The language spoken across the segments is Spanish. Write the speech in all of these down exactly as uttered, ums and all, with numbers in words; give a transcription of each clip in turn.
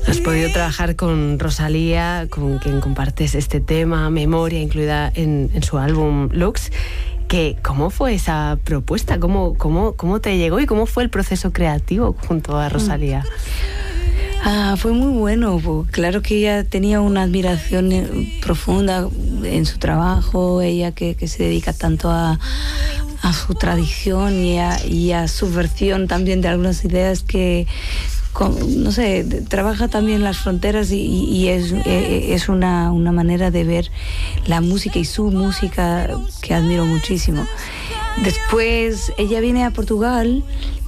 Has podido trabajar con Rosalía, con quien compartes este tema, Memoria, incluida en, en su álbum Lux. Que, ¿cómo fue esa propuesta? ¿Cómo, cómo, ¿Cómo te llegó y cómo fue el proceso creativo junto a Rosalía? Ah, fue muy bueno. Claro que ella tenía una admiración profunda en su trabajo, ella que, que se dedica tanto a, a su tradición y a, y a su versión también de algunas ideas que, con, no sé, trabaja también las fronteras y, y es, es una, una manera de ver la música y su música que admiro muchísimo. Después ella viene a Portugal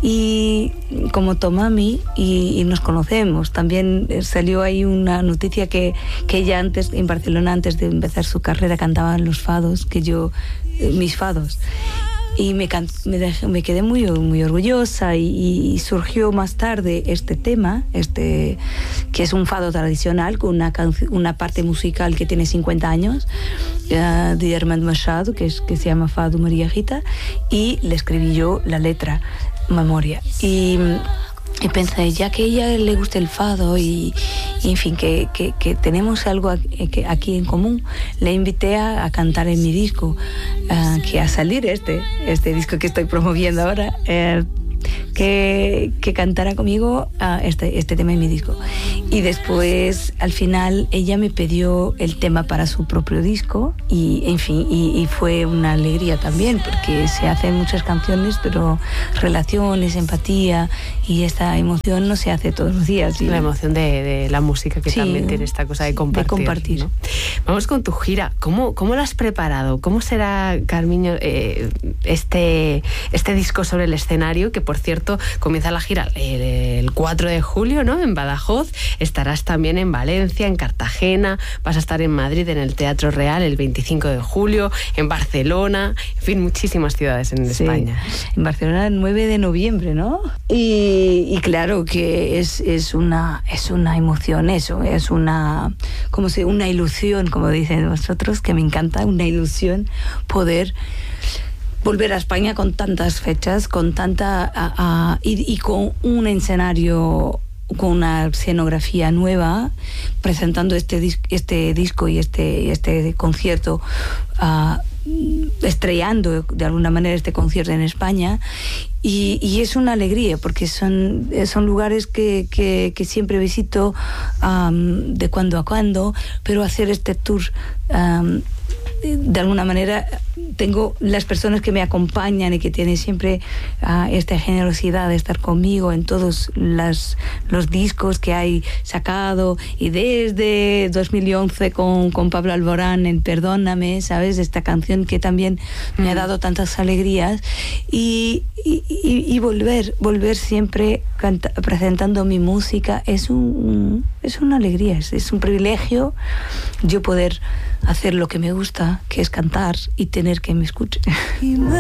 y como Tomami y, y nos conocemos. También salió ahí una noticia que, que ella antes, en Barcelona, antes de empezar su carrera, cantaba los fados, que yo, mis fados. Y me, me, dejé, me quedé muy, muy orgullosa y, y surgió más tarde este tema, este, que es un fado tradicional con una, una parte musical que tiene cincuenta años, uh, de Armando Machado, que, es, que se llama Fado María Gita, y le escribí yo la letra, Memoria. Y... Y pensé, ya que a ella le gusta el fado y, y en fin, que, que, que tenemos algo aquí, aquí en común, le invité a, a cantar en mi disco, uh, que a salir este, este disco que estoy promoviendo ahora, uh, que, que cantara conmigo uh, este, este tema en mi disco. Y después, al final, ella me pidió el tema para su propio disco y, en fin, y, y fue una alegría también, porque se hacen muchas canciones, pero relaciones, empatía y esta emoción no se hace todos los días. La emoción de, de la música, que sí, también tiene esta cosa de compartir. De compartir. ¿No? Vamos con tu gira. ¿Cómo, cómo la has preparado? ¿Cómo será, Carmiño, eh, este, este disco sobre el escenario? Que, por cierto, comienza la gira el, el cuatro de julio, ¿no? En Badajoz. Estarás también en Valencia, en Cartagena. Vas a estar en Madrid, en el Teatro Real, el veinticinco de julio. En Barcelona. En fin, muchísimas ciudades en sí. España. En Barcelona el nueve de noviembre, ¿no? Y, y claro que es, es, una, es una emoción eso. Es una, como se, una ilusión, como dicen vosotros, que me encanta, una ilusión poder volver a España con tantas fechas, con tanta a, a, y, y con un escenario, con una escenografía nueva, presentando este, dis, este disco y este, este concierto, uh, estrellando de alguna manera este concierto en España. Y, y es una alegría porque son, son lugares que, que, que siempre visito um, de cuando a cuando, pero hacer este tour um, de alguna manera tengo las personas que me acompañan y que tienen siempre uh, esta generosidad de estar conmigo en todos las, los discos que hay sacado, y desde dos mil once con, con Pablo Alborán en Perdóname, ¿sabes? Esta canción que también mm. me ha dado tantas alegrías, y, y, y, y volver volver siempre canta, presentando mi música es, un, es una alegría, es, es un privilegio yo poder hacer lo que me gusta, que es cantar y tener que me escuche.